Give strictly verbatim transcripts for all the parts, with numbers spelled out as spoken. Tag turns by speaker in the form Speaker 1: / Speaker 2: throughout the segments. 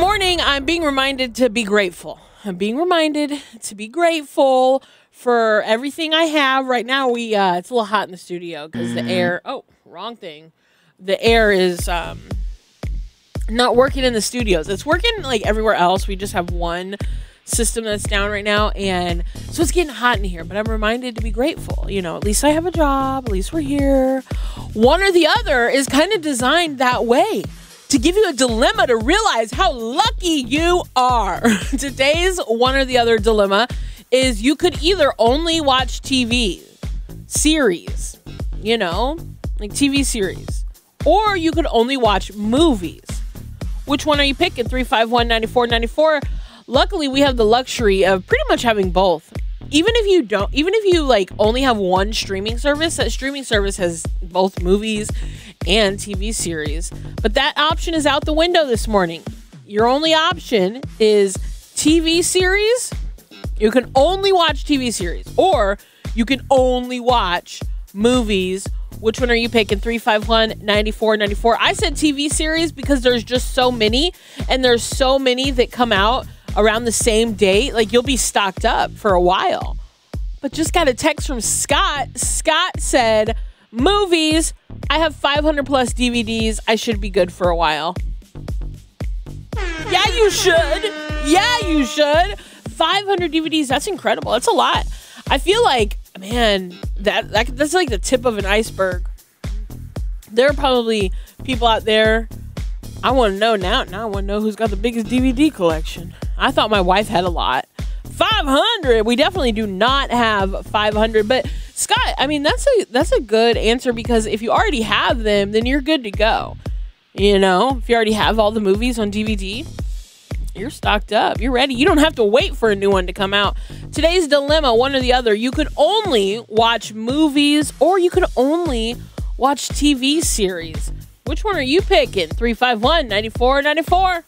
Speaker 1: morning, I'm being reminded to be grateful. I'm being reminded to be grateful for everything I have. Right now, we uh, it's a little hot in the studio because mm. the air... Oh, wrong thing. The air is um, not working in the studios. It's working like everywhere else. We just have one system that's down right now, and so it's getting hot in here. But I'm reminded to be grateful. You know, at least I have a job. At least we're here. One or the other is kind of designed that way, to give you a dilemma to realize how lucky you are. Today's one or the other dilemma is you could either only watch T V series, you know, like T V series, or you could only watch movies. Which one are you picking? three five one, nine four nine four. Luckily, we have the luxury of pretty much having both. Even if you don't, even if you like only have one streaming service, that streaming service has both movies and T V series. But that option is out the window this morning. Your only option is T V series. You can only watch T V series, or you can only watch movies. Which one are you picking? three five one, nine four nine four. I said T V series because there's just so many, and there's so many that come out around the same date. Like, you'll be stocked up for a while. But just got a text from Scott. Scott said, movies. I have five hundred plus D V Ds. I should be good for a while. Yeah, you should. Yeah, you should. five hundred D V Ds. That's incredible. That's a lot. I feel like, man, that, that that's like the tip of an iceberg. There are probably people out there. I want to know now. Now I want to know who's got the biggest D V D collection. I thought my wife had a lot. five hundred. We definitely do not have five hundred. But Scott, I mean, that's a that's a good answer, because if you already have them, then you're good to go. You know, if you already have all the movies on D V D, you're stocked up. You're ready. You don't have to wait for a new one to come out. Today's dilemma, one or the other. You could only watch movies, or you could only watch T V series. Which one are you picking? three five one, nine four nine four.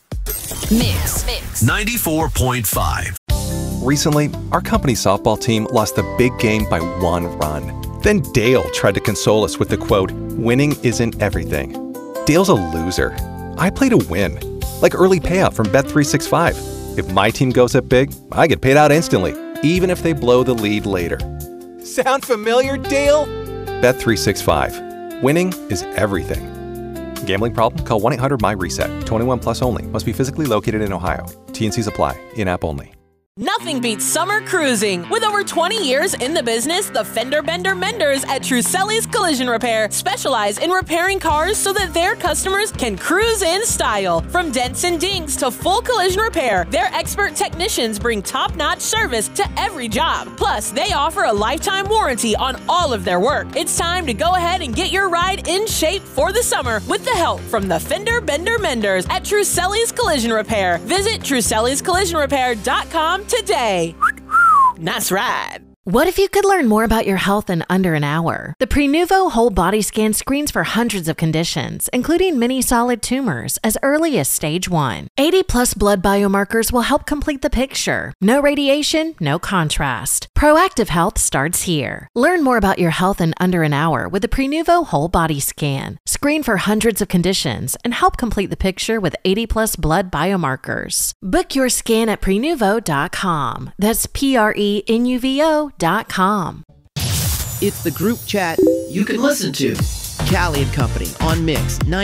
Speaker 2: Mix. Mix. ninety-four point five.
Speaker 3: Recently, our company softball team lost the big game by one run. Then Dale tried to console us with the quote, "Winning isn't everything." Dale's a loser. I play to win. Like early payout from Bet three sixty-five. If my team goes up big, I get paid out instantly, even if they blow the lead later. Sound familiar, Dale? Bet three sixty-five. Winning is everything. Gambling problem? Call one eight hundred M Y reset. twenty-one plus only. Must be physically located in Ohio. T and Cs apply. In-app only.
Speaker 1: Nothing beats summer cruising. With over twenty years in the business, the Fender Bender Menders at Truselli's Collision Repair specialize in repairing cars so that their customers can cruise in style. From dents and dings to full collision repair, their expert technicians bring top-notch service to every job. Plus, they offer a lifetime warranty on all of their work. It's time to go ahead and get your ride in shape for the summer with the help from the Fender Bender Menders at Truselli's Collision Repair. Visit Truselli's Collision Repair dot com today. Nice ride.
Speaker 4: What if you could learn more about your health in under an hour? The Prenuvo Whole Body Scan screens for hundreds of conditions, including many solid tumors, as early as stage one. eighty plus blood biomarkers will help complete the picture. No radiation, no contrast. Proactive health starts here. Learn more about your health in under an hour with the Prenuvo Whole Body Scan. Screen for hundreds of conditions and help complete the picture with eighty plus blood biomarkers. Book your scan at Prenuvo dot com. That's P R E N U V O dot com.
Speaker 5: It's the group chat you can listen to. Callie and Company on Mix ninety.